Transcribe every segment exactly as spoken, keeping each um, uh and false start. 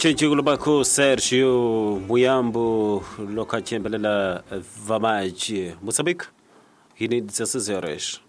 Chenchigula Baku, Sérgio, Muyambo, Locachembelela, Vamaji, Moçambique, Guiné dezesseis horas.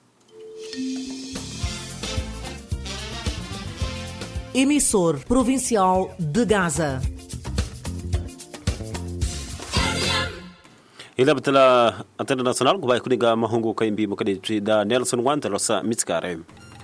Emissor provincial de Gaza. Ila batala antena nacional kubai kuniga mahungu kaimbi mukaditri da Nelson Wanta losa mitskare.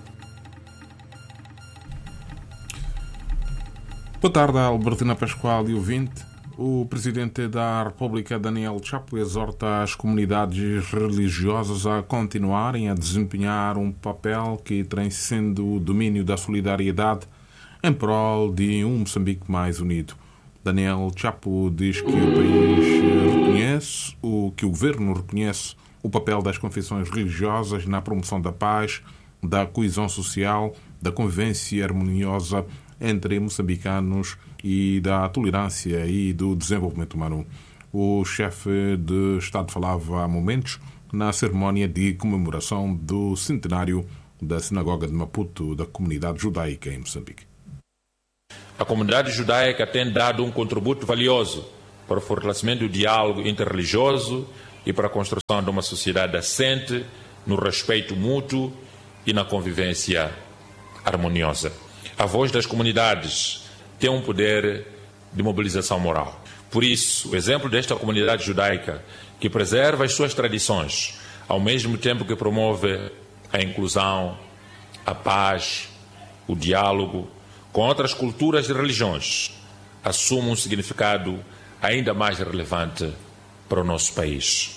Boa tarde, Albertina Pascoal e ouvinte. O Presidente da República, Daniel Chapo, exorta as comunidades religiosas a continuarem a desempenhar um papel que tem sendo o domínio da solidariedade em prol de um Moçambique mais unido. Daniel Chapo diz que o país reconhece, o, que o governo reconhece o papel das confissões religiosas na promoção da paz, da coesão social, da convivência harmoniosa entre moçambicanos e da tolerância e do desenvolvimento humano. O chefe de Estado falava há momentos na cerimónia de comemoração do centenário da Sinagoga de Maputo da comunidade judaica em Moçambique. A comunidade judaica tem dado um contributo valioso para o fortalecimento do diálogo interreligioso e para a construção de uma sociedade assente no respeito mútuo e na convivência harmoniosa. A voz das comunidades tem um poder de mobilização moral. Por isso, o exemplo desta comunidade judaica, que preserva as suas tradições, ao mesmo tempo que promove a inclusão, a paz, o diálogo com outras culturas e religiões, assume um significado ainda mais relevante para o nosso país.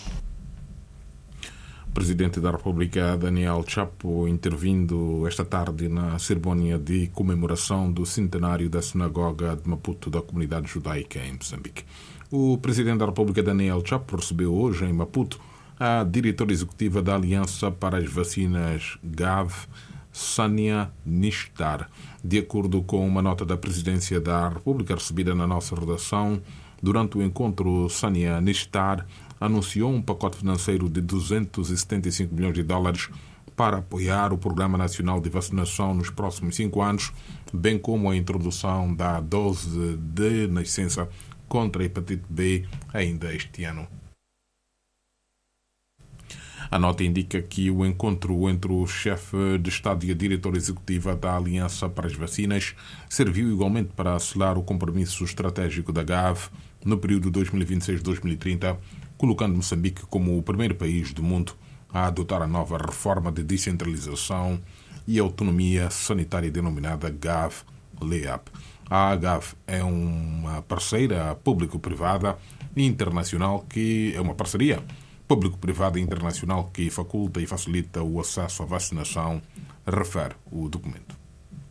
O Presidente da República, Daniel Chapo, intervindo esta tarde na cerimónia de comemoração do centenário da Sinagoga de Maputo da comunidade judaica em Moçambique. O Presidente da República, Daniel Chapo, recebeu hoje em Maputo a diretora executiva da Aliança para as Vacinas Gavi, Sânia Nishtar. De acordo com uma nota da Presidência da República recebida na nossa redação, durante o encontro, Sânia Nishtar anunciou um pacote financeiro de duzentos e setenta e cinco milhões de dólares para apoiar o Programa Nacional de Vacinação nos próximos cinco anos, bem como a introdução da dose de nascença contra a hepatite B ainda este ano. A nota indica que o encontro entre o chefe de Estado e a diretora executiva da Aliança para as Vacinas serviu igualmente para selar o compromisso estratégico da Gavi no período dois mil e vinte e seis a dois mil e trinta, colocando Moçambique como o primeiro país do mundo a adotar a nova reforma de descentralização e autonomia sanitária denominada Gavi-LEAP. A Gavi é uma parceira público-privada internacional que é uma parceria público-privada internacional que faculta e facilita o acesso à vacinação, refere o documento.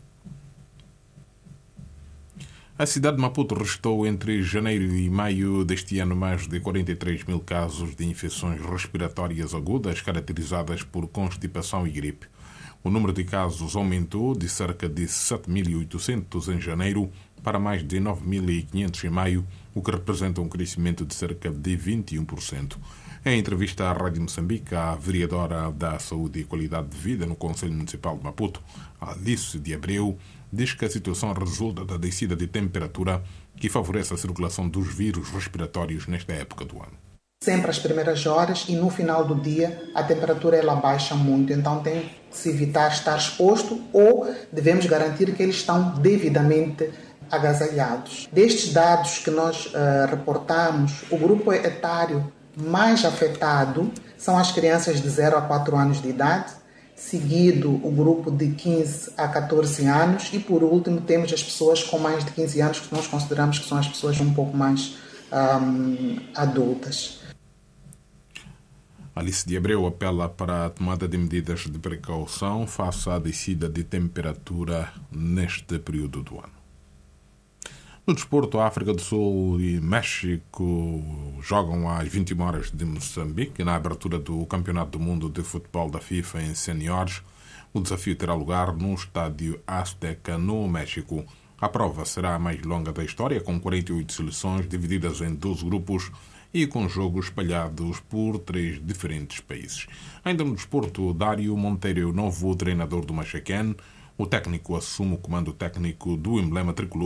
A cidade de Maputo registrou entre janeiro e maio deste ano mais de quarenta e três mil casos de infecções respiratórias agudas caracterizadas por constipação e gripe. O número de casos aumentou de cerca de sete mil e oitocentos em janeiro para mais de nove mil e quinhentos em maio, o que representa um crescimento de cerca de vinte e um por cento. Em entrevista à Rádio Moçambique, a vereadora da Saúde e Qualidade de Vida no Conselho Municipal de Maputo, Alice de Abreu, diz que a situação resulta da descida de temperatura que favorece a circulação dos vírus respiratórios nesta época do ano. Sempre às primeiras horas e no final do dia a temperatura ela baixa muito, então tem que se evitar estar exposto ou devemos garantir que eles estão devidamente agasalhados. Destes dados que nós uh, reportamos, o grupo etário mais afetado são as crianças de zero a quatro anos de idade, seguido o grupo de quinze a catorze anos e, por último, temos as pessoas com mais de quinze anos, que nós consideramos que são as pessoas um pouco mais um, adultas. Alice de Abreu apela para a tomada de medidas de precaução face à descida de temperatura neste período do ano. No desporto, a África do Sul e México jogam às vinte e uma horas de Moçambique na abertura do Campeonato do Mundo de Futebol da FIFA em Seniores. O desafio terá lugar no estádio Azteca, no México. A prova será a mais longa da história, com quarenta e oito seleções divididas em doze grupos e com jogos espalhados por três diferentes países. Ainda no desporto, Dário Monteiro é o novo treinador do Machaquén. O técnico assume o comando técnico do emblema tricolor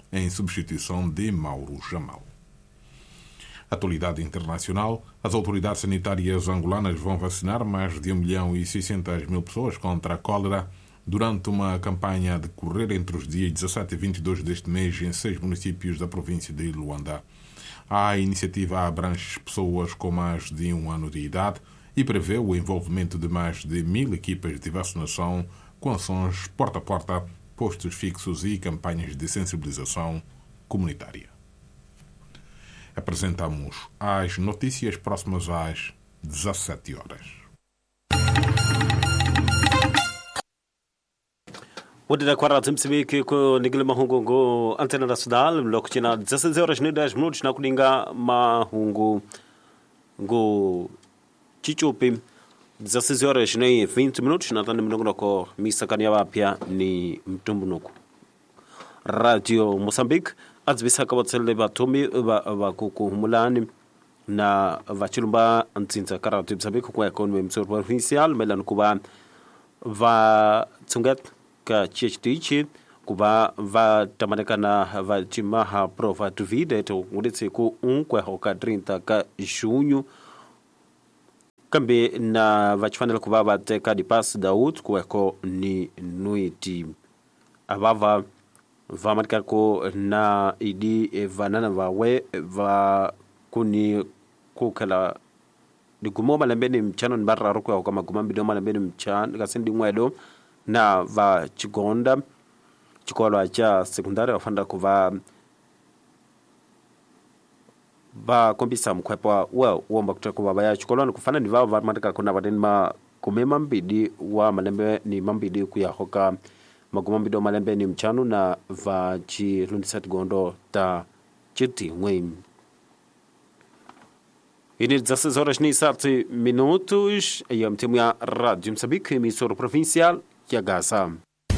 em substituição de Mauro Jamal. Atualidade internacional. As autoridades sanitárias angolanas vão vacinar mais de um milhão e seiscentas mil pessoas contra a cólera durante uma campanha a decorrer entre os dias dezassete e vinte e dois deste mês em seis municípios da província de Luanda. A iniciativa abrange pessoas com mais de um ano de idade e prevê o envolvimento de mais de mil equipas de vacinação com ações porta a porta, postos fixos e campanhas de sensibilização comunitária. Apresentamos as notícias próximas às dezassete horas. Wadida kwa rati msibiki kwa nigile mahungu ngo antena nacional mloko china dezesseis horas nem dez minutos na kuninga mahungu ngo chichupi dezesseis horas nem vinte minutos na tani mnogo ko misakania wapya ni mtumbunuku Radio Moçambique adzibisaka batsele batumi ba kuku humulani na vachilumba antsinza karatu Moçambique kwa economy msor provincial melan kuba va tsungat ka chichitichi kuba va tamanekana va chimaha prova tu vida to nguditse ku unkwe hoka trinta ka junho kambe na vachifanela kuba bateka di pass Daud kueko ni nuiti abava va marcar ko na idi vanana va we va kuni kukala ni gumoma lambeni mchano barra roko kwa magumambi do malambeni mchano kasindi ngwedo na va chigonda chikolo cha sekondari wafanda kuva ba kombisa mkwepa wa uomba kutaka kuva ya chikolo ni kufana ni vao varmatika kuna vadeni ma kumema mbidi wa malembe ni mambidi kuyahoka magumambi do malembe ni mchano na va chirundisati gondo ta chiti ngwim. Ini dezesseis horas nem sete minutos e a mtemu ya Radio Moçambique, emissora provincial ya Gaza.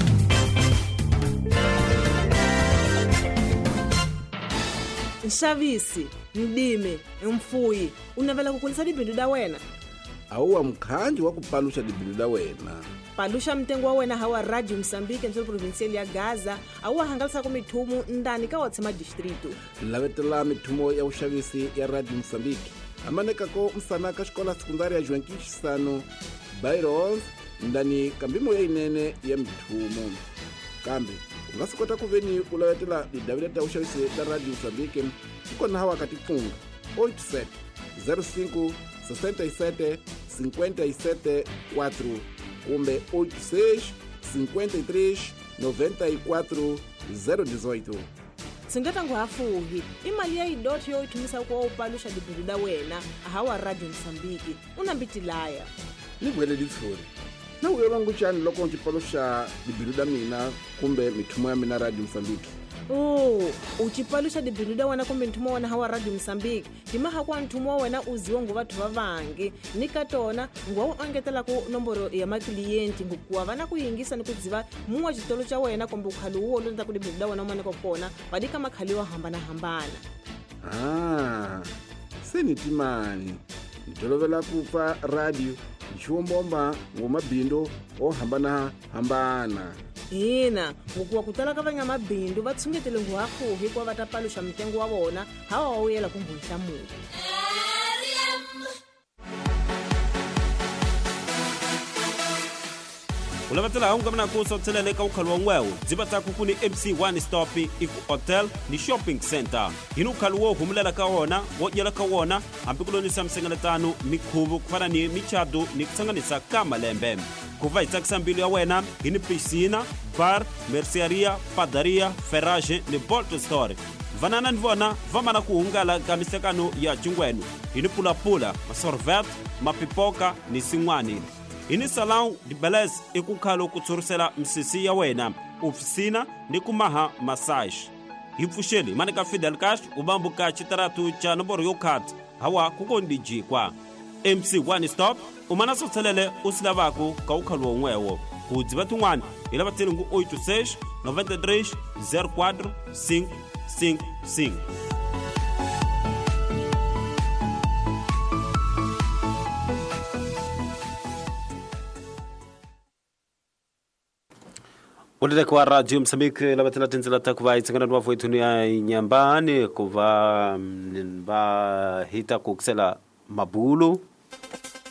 Nxavisi, mdime, mfuyi, unavela kukulisa dibindu da wena? Auwa mkhanji wa kupalusha dibindu da wena. Palusha mtengo wa wena hawa Radio Moçambique, emissora provincial ya Gaza, auwa hangalisa kumithumu ndani ka watsema distrito. Lavetela mithumo ya uxavisi ya Radio Moçambique. Amanekako msanaka xikola sekundari ya Joaquim Bairos ndani kambimo ya inene ya mithumo. Kambe ungasikota kuveni ulavetela lidawileta uxavisi la Radio Moçambique ikona hawa katifunga oito sete zero cinco sessenta e sete cinquenta e sete quatro kumbe oito seis cinquenta e três noventa e quatro zero dezoito. Singata nguhafuhi imali ya idoti yo itumisa kwa upalusha dibindu da wena hawa Radio Moçambique unambitilaya nigwele lifuri na uyela nguchani loko nchipalusha dibindu da mina kumbe mithumo ya mina Radio Moçambique. Oh, uchipalusha dibindu da wena kumbe mithumo wana hawa Radio Moçambique dimaha kwa nthumo wena uziwa nguva thuva vangi nikatona nguwa angetela ku nomboro ya maklienti ngukuwa vana kuyingisa ni kudziva muwa chitolo cha wena kumbe ukhali uwo lonza ku dibindu da wena umane kokona vadika makhali wa hambana hambana. Ah, senitimani nitolovela kupa radio nchiwombomba ngomabindu o hambana hambana. Ina, ngukuwa kutala kavanya mabindu vatsungetele nguhafuhi kwa vatapalusha mtengo wa wona hawa wawela kumbulisha mu. Ulavatela haunga mna kusa tseleleka ukhalwa ngwewu dzibata kukuni M C one stop iku hotel ni shopping center inu khalwo humulela ka wona wonyela ka wona ambikulonisa msengeletano mikhuvu kufana ni michado ni kutsanganisa ka malembe kuva itakisa mbilu ya wena ini piscina bar merceria padaria ferrage ni bolt store vanana nivona vamana kuhungala ka misekano ya chingwenu ini pulapula masorvet mapipoka ni sinwani ini salão de beleza e kukhalo kutsurisela msisi ya wena oficina ni kumaha massage hipfuxeli maneka Fidel Castro ubambu ka chitaratu cha nomboro yo khat hawa kukondijikwa M C one stop umana sothelele usilavako ka ukhalwo ngwewo kudziva tun'wana ilava tselingu oito seis noventa e três zero quatro cinco cinco cinco. Ule kwa radio Msambiki la batela tenzela takuva itsangana nwa voitu ni nyambani kuva mba hita kuksela mabulu